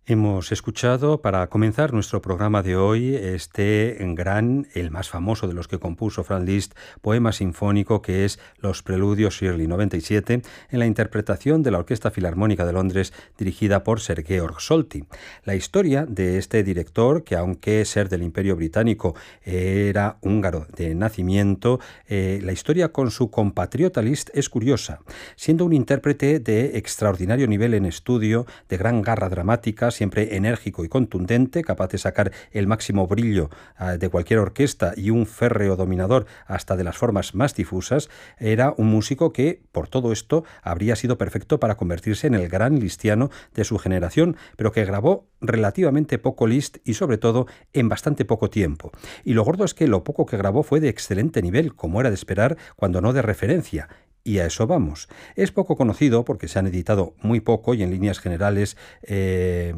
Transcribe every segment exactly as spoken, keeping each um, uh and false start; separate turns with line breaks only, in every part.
Hemos escuchado, para comenzar nuestro programa de hoy, este gran, el más famoso de los que compuso Franz Liszt, poema sinfónico que es Los Preludios Shirley noventa y siete, en la interpretación de la Orquesta Filarmónica de Londres dirigida por Sir Georg Solti. La historia de este director, que aunque ser del Imperio Británico era húngaro de nacimiento, eh, la historia con su compatriota Liszt es curiosa. Siendo un intérprete de extraordinario nivel en estudio, de gran garra dramática, siempre enérgico y contundente, capaz de sacar el máximo brillo uh, de cualquier orquesta y un férreo dominador hasta de las formas más difusas, era un músico que, por todo esto, habría sido perfecto para convertirse en el gran listiano de su generación, pero que grabó relativamente poco Liszt y sobre todo en bastante poco tiempo. Y lo gordo es que lo poco que grabó fue de excelente nivel, como era de esperar, cuando no de referencia. Y a eso vamos. Es poco conocido porque se han editado muy poco y en líneas generales eh,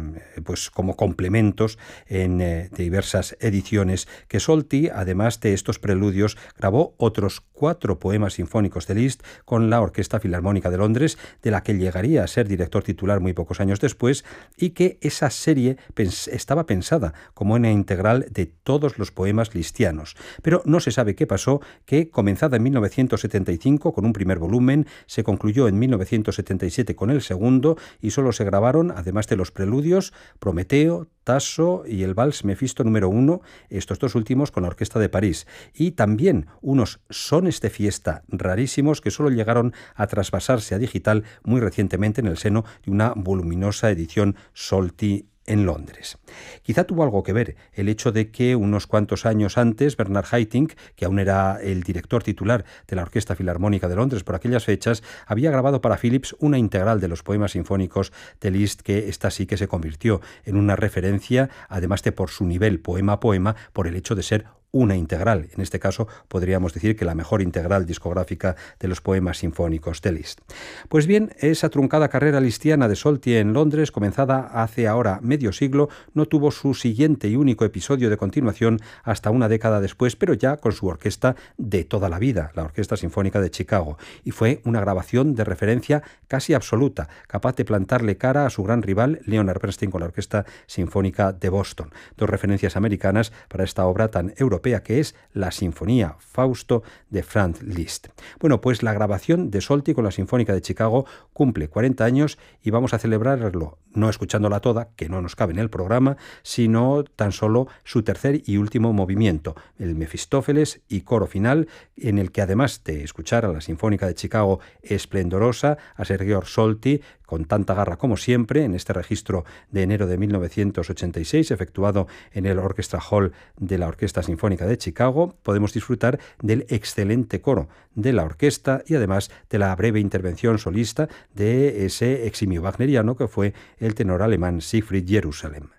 pues como complementos en eh, diversas ediciones, que Solti, además de estos preludios, grabó otros cuatro poemas sinfónicos de Liszt con la Orquesta Filarmónica de Londres, de la que llegaría a ser director titular muy pocos años después, y que esa serie pens- estaba pensada como una integral de todos los poemas lisztianos. Pero no se sabe qué pasó, que comenzada en mil novecientos setenta y cinco con un primer volumen, se concluyó en mil novecientos setenta y siete con el segundo y solo se grabaron, además de los preludios, Prometeo, Tasso y el Vals Mefisto número uno, estos dos últimos con la Orquesta de París, y también unos sones de fiesta rarísimos que solo llegaron a traspasarse a digital muy recientemente en el seno de una voluminosa edición Solti en Londres. Quizá tuvo algo que ver el hecho de que unos cuantos años antes Bernard Haitink, que aún era el director titular de la Orquesta Filarmónica de Londres por aquellas fechas, había grabado para Philips una integral de los poemas sinfónicos de Liszt, que esta sí que se convirtió en una referencia, además de por su nivel poema a poema, por el hecho de ser una integral. En este caso podríamos decir que la mejor integral discográfica de los poemas sinfónicos de Liszt. Pues bien, esa truncada carrera lisztiana de Solti en Londres, comenzada hace ahora medio siglo, no tuvo su siguiente y único episodio de continuación hasta una década después, pero ya con su orquesta de toda la vida, la Orquesta Sinfónica de Chicago, y fue una grabación de referencia casi absoluta, capaz de plantarle cara a su gran rival Leonard Bernstein con la Orquesta Sinfónica de Boston. Dos referencias americanas para esta obra tan europea que es la Sinfonía Fausto de Franz Liszt. Bueno, pues la grabación de Solti con la Sinfónica de Chicago cumple cuarenta años y vamos a celebrarlo no escuchándola toda, que no nos cabe en el programa, sino tan solo su tercer y último movimiento, el Mefistófeles y coro final, en el que además de escuchar a la Sinfónica de Chicago esplendorosa, a Sir Georg Solti, con tanta garra como siempre, en este registro de enero de mil novecientos ochenta y seis, efectuado en el Orchestra Hall de la Orquesta Sinfónica de Chicago, podemos disfrutar del excelente coro de la orquesta y además de la breve intervención solista de ese eximio wagneriano que fue el tenor alemán Siegfried Jerusalem.